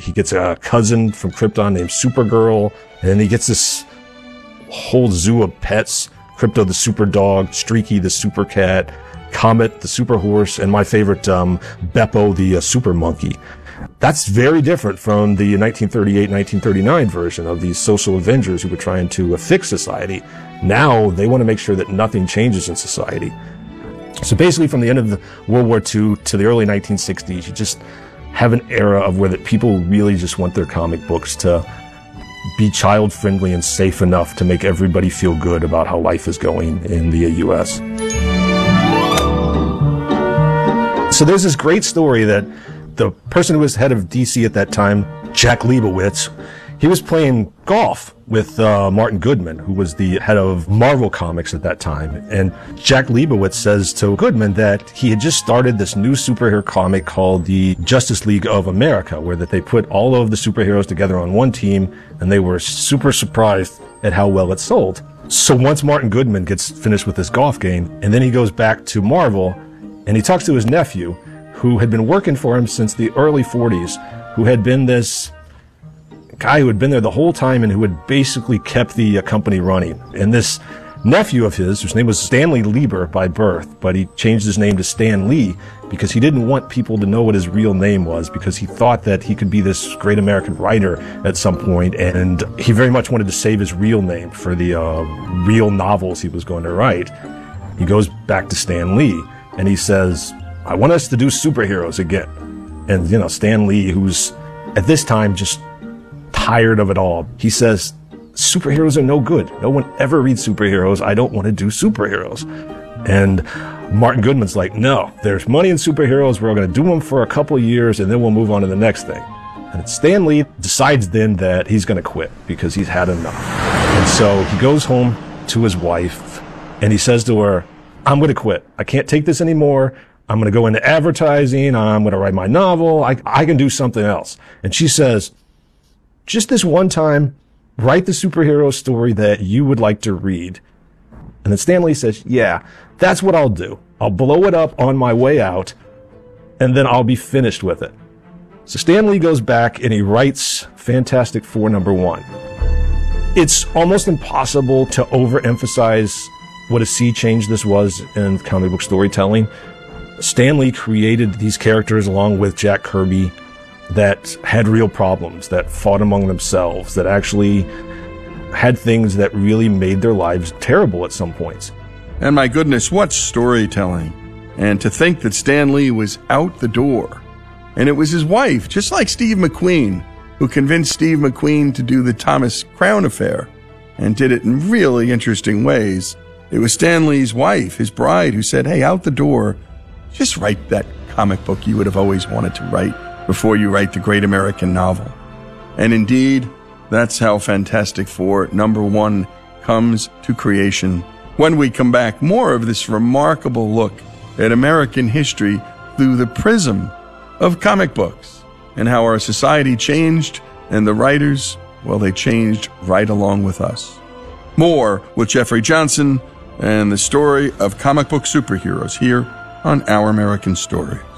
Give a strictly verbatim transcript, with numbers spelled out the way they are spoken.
he gets a cousin from Krypton named Supergirl, and then he gets this whole zoo of pets: Krypto the super dog, Streaky the super cat, Comet the super horse, and my favorite, um, Beppo the uh, super monkey. That's very different from the nineteen thirty-eight nineteen thirty-nine version of these social avengers who were trying to uh, fix society. Now they want to make sure that nothing changes in society. So basically, from the end of the World War Two to the early nineteen sixties, you just have an era of where that people really just want their comic books to be child-friendly and safe enough to make everybody feel good about how life is going in the U S. So there's this great story that the person who was head of D C at that time, Jack Leibowitz, he was playing golf with uh, Martin Goodman, who was the head of Marvel Comics at that time. And Jack Leibowitz says to Goodman that he had just started this new superhero comic called the Justice League of America, where that they put all of the superheroes together on one team, and they were super surprised at how well it sold. So once Martin Goodman gets finished with this golf game, and then he goes back to Marvel, and he talks to his nephew, who had been working for him since the early forties, who had been this guy who had been there the whole time and who had basically kept the uh, company running. And this nephew of his, whose name was Stanley Lieber by birth, but he changed his name to Stan Lee because he didn't want people to know what his real name was, because he thought that he could be this great American writer at some point, and he very much wanted to save his real name for the uh, real novels he was going to write. He goes back to Stan Lee and he says, "I want us to do superheroes again." And, you know, Stan Lee, who's at this time just tired of it all, he says, "Superheroes are no good. No one ever reads superheroes. I don't want to do superheroes." And Martin Goodman's like, "No, there's money in superheroes. We're going to do them for a couple of years and then we'll move on to the next thing." And Stan Lee decides then that he's going to quit because he's had enough. And so he goes home to his wife and he says to her, "I'm going to quit. I can't take this anymore. I'm going to go into advertising. I'm going to write my novel. I, I can do something else." And she says, "Just this one time, write the superhero story that you would like to read." And then Stan Lee says, "Yeah, that's what I'll do. I'll blow it up on my way out, and then I'll be finished with it." So Stan Lee goes back and he writes Fantastic Four number one. It's almost impossible to overemphasize what a sea change this was in comic book storytelling. Stan Lee created these characters along with Jack Kirby that had real problems, that fought among themselves, that actually had things that really made their lives terrible at some points. And my goodness, what storytelling. And to think that Stan Lee was out the door. And it was his wife, just like Steve McQueen, who convinced Steve McQueen to do the Thomas Crown Affair, and did it in really interesting ways. It was Stan Lee's wife, his bride, who said, "Hey, out the door, just write that comic book you would have always wanted to write before you write the great American novel." And indeed, that's how Fantastic Four number one comes to creation. When we come back, more of this remarkable look at American history through the prism of comic books, and how our society changed, and the writers, well, they changed right along with us. More with Jeffrey Johnson and the story of comic book superheroes here on Our American Story.